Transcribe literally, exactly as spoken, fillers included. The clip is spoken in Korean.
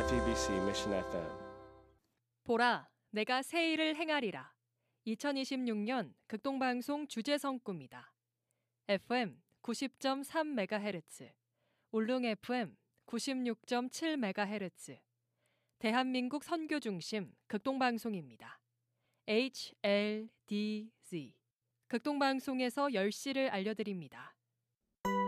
지티비씨 Mission 에프엠. 보라, 내가 새 일을 행하리라. 이천이십육 년 극동방송 주제성구입니다. 에프엠 구십 점 삼 메가헤르츠, 울릉 에프엠 구십육 점 칠 메가헤르츠, 대한민국 선교 중심 극동방송입니다. 에이치엘디지 극동방송에서 열 시를 알려드립니다.